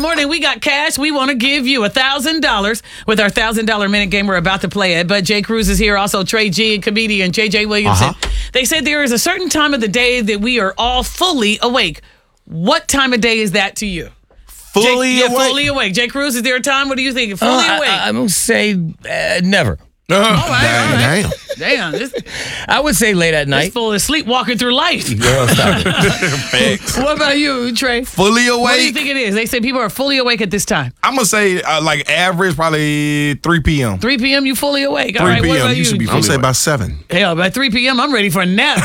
morning, we got cash. We want to give you $1,000 with our $1,000 minute game. We're about to play it. But Jay Cruz is here. Also, Trey G and comedian JJ Williamson. They said there is a certain time of the day that we are all fully awake. What time of day is that to you? Fully awake? Fully awake. Jay Cruz, is there a time? What are you thinking? Fully awake? I'm going to say never. All right. Damn. I would say late at night. It's full of sleepwalking through life. Girl, stop it. What about you, Trey? Fully awake? What do you think it is? They say people are fully awake at this time. I'm going to say like average probably 3 p.m. 3 p.m. you fully awake. All 3 right, what p.m. about you should be you? fully I'm say awake. about 7. Hell, by 3 p.m. I'm ready for a nap.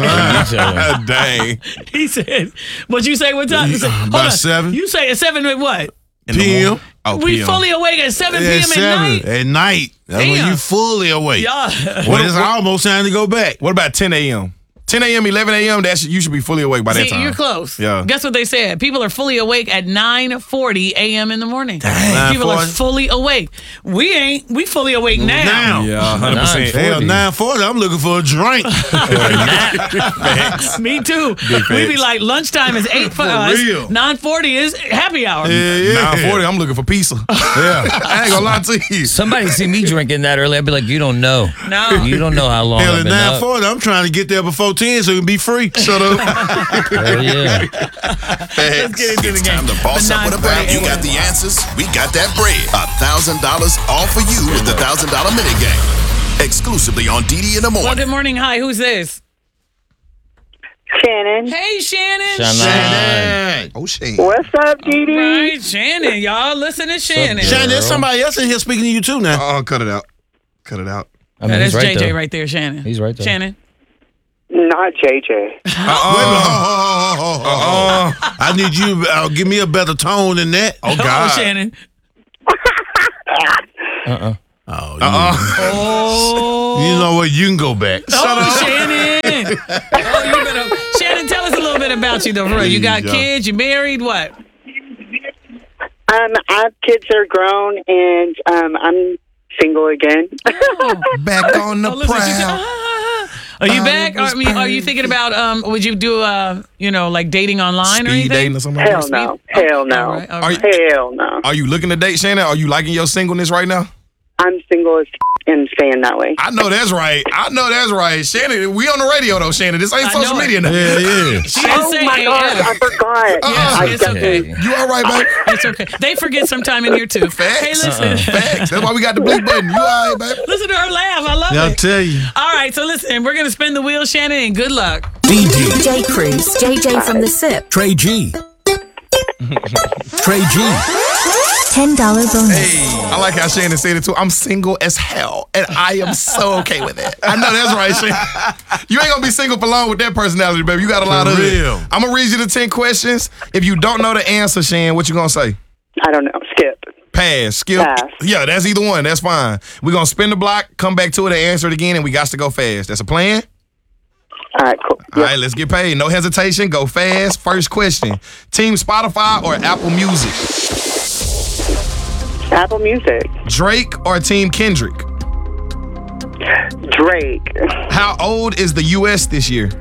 Dang. He said, what you say, what time? You say, hold About on. 7. You say at 7 at what? In the PM. morning. Oh, We PM. fully awake at 7 p.m. at night? At night. That's when Damn. you fully awake. Yeah. When it's almost time to go back. What about 10 a.m.? 10 a.m., 11 a.m., you should be fully awake by that See, time. you're close. Yeah. Guess what they said? People are fully awake at 9:40 a.m. in the morning. Dang. People are 9:40. fully awake. We ain't. We fully awake now. Yeah, 100%. Hell, 9:40. I'm looking for a drink. Me too. We be like, lunchtime is 8 for us. real. 9:40 is happy hour. Yeah. 9:40, I'm looking for pizza. Yeah. I ain't gonna lie to you. Somebody see me drinking that early, I'd be like, you don't know. No. You don't know how long Hell, I've at been up. 9:40, I'm trying to get there before 10 so it can be free. Shut up. Hell yeah. Let's get into the It's game. time to boss up with a bag. You got the answers. We got that bread. $1,000 all for you with the $1,000 minute game. Exclusively on DD in the Well, morning. good morning. Hi, who's this? Shannon. Hey, Shannon. Shannon. Oh, shit. What's up, Dee Dee? Right, Shannon. Y'all listen to Shannon. Shannon, there's somebody else in here speaking to you too now. Oh, cut it out. Cut it out. I mean, That's he's right JJ there. right there, Shannon. He's right there. Shannon. Not JJ. I need you to give me a better tone than that. Oh, Oh, God. Shannon. Oh, Oh. you know what? You can go back. Oh, Shannon. Oh, you better. Shannon, tell us a little bit about you, though. For real. You got Please, kids? You married? What? I have kids that are grown, and I'm single again. Back on the Oh, listen, she said, prowl. Are you back? Are you thinking about would you do like dating online or Speed anything? dating or something? Hell no. Hell no. All right, all Are right. you- Hell no. Are you looking to date, Shannon? Are you liking your singleness right now? I'm single as and staying that way. I know that's right. Shannon, we on the radio, though, Shannon. This ain't I social know it. media now. Yeah. She didn't Oh say my God, AF. I forgot. Yeah, I it's definitely- okay. You all right, babe? It's okay. They forget sometime in here too. Hey, listen. Facts. That's why we got the blue button. You all right, baby? Listen to her laugh. I love I'll it. tell you. All right, so listen, we're gonna spin the wheel, Shannon, and good luck. DD, Jay Cruz, JJ from the SIP, Trey G. Trey G. $10 bonus. I like how Shannon said it too. I'm single as hell, and I am so okay with it. I know that's right, Shannon. You ain't gonna be single for long with that personality, baby. You got a lot of real. it. I'm gonna read you the 10 questions. If you don't know the answer, Shannon, what you gonna say? I don't know. Skip. Pass, skip. Pass. Yeah, that's either one. That's fine. We're gonna spin the block, come back to it, and answer it again, and we got to go fast. That's a plan? All right, cool. All right, let's get paid. No hesitation. Go fast. First question. Team Spotify or Apple Music? Apple Music. Drake or Team Kendrick? Drake. How old is the U.S. this year?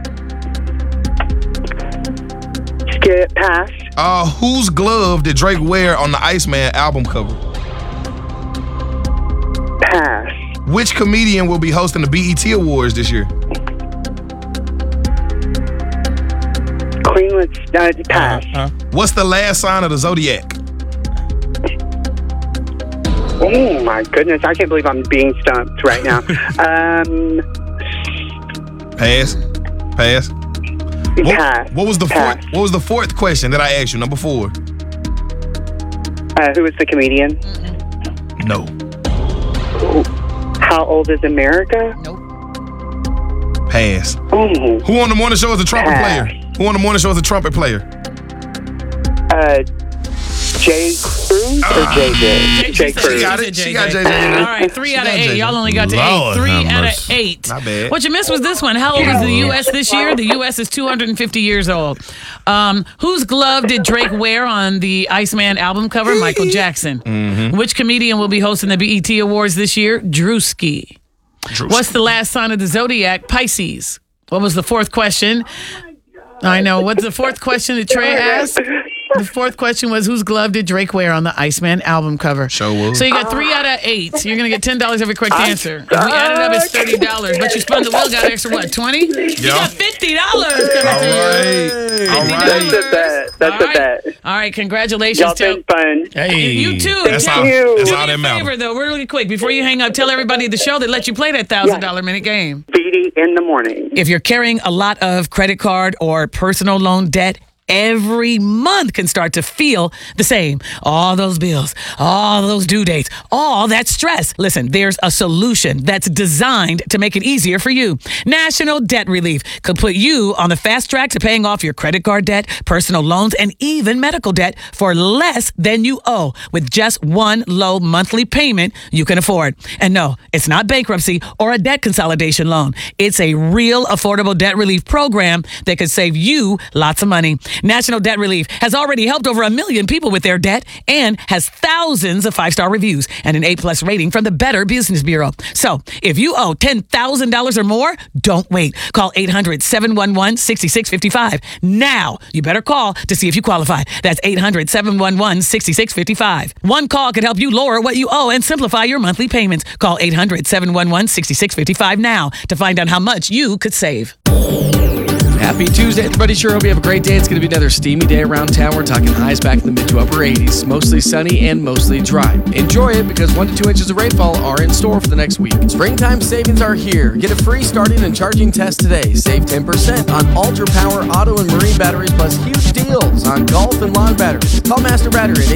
Skip. Pass. Whose glove did Drake wear on the Iceman album cover? Pass. Which comedian will be hosting the BET Awards this year? Greenwood. Pass. What's the last sign of the Zodiac? Oh my goodness! I can't believe I'm being stumped right now. Pass. Pass. Pass. What was the Pass. fourth? What was the fourth question that I asked you? Number 4. Who is the comedian? No. How old is America? Pass. Oh, Who on the morning show is a trumpet Pass. player? Who on the morning show is a trumpet player? Jay Cruz or JJ? Jay Cruz. got it. She got JJ. All right, 3 out of 8. Y'all only got to Lord 8. 3 have out of mercy. 8. Not bad. What you missed was this one. How old is the U.S. this year? The U.S. is 250 years old. Whose glove did Drake wear on the Iceman album cover? Michael Jackson. Which comedian will be hosting the BET Awards this year? Drewski. What's the last sign of the Zodiac? Pisces. What was the fourth question? I know. What's the fourth question that Trey asked? The fourth question was, whose glove did Drake wear on the Iceman album cover? Sure will. So you got 3 out of 8. So you're going to get $10 every correct answer. If we add it up, it's $30. But you spun the wheel, got extra, what, 20? You got $50 coming to you. All right. That's a bet. That's a bet. All right, congratulations. Y'all been fun. Hey. You too. That's Tell- all. you. That's Do all me a that matters. favor, though, really quick, before you hang up, tell everybody at the show that let you play that $1,000 minute game. Beatty in the morning. If you're carrying a lot of credit card or personal loan debt, every month can start to feel the same. All those bills, all those due dates, all that stress. Listen, there's a solution that's designed to make it easier for you. National Debt Relief could put you on the fast track to paying off your credit card debt, personal loans, and even medical debt for less than you owe with just one low monthly payment you can afford. And no, it's not bankruptcy or a debt consolidation loan. It's a real affordable debt relief program that could save you lots of money. National Debt Relief has already helped over 1 million people with their debt and has thousands of 5-star reviews and an A+ rating from the Better Business Bureau. So if you owe $10,000 or more, don't wait. Call 800-711-6655. Now, you better call to see if you qualify. That's 800-711-6655. One call could help you lower what you owe and simplify your monthly payments. Call 800-711-6655 now to find out how much you could save. Happy Tuesday, everybody. Sure hope you have a great day. It's going to be another steamy day around town. We're talking highs back in the mid to upper 80s. Mostly sunny and mostly dry. Enjoy it because 1 to 2 inches of rainfall are in store for the next week. Springtime savings are here. Get a free starting and charging test today. Save 10% on Ultra Power auto and marine batteries plus huge deals on golf and lawn batteries. Call Master Battery at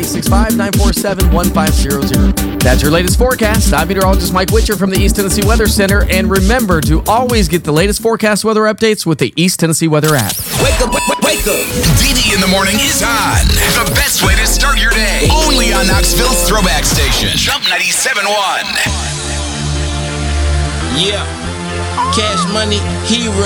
865-947-1500. That's your latest forecast. I'm meteorologist Mike Witcher from the East Tennessee Weather Center. And remember to always get the latest forecast weather updates with the East Tennessee Weather app. Wake up, wake up. DD in the morning is on. The best way to start your day. Only on Knoxville's throwback station. Jump 97.1. Yeah. Cash Money Hero.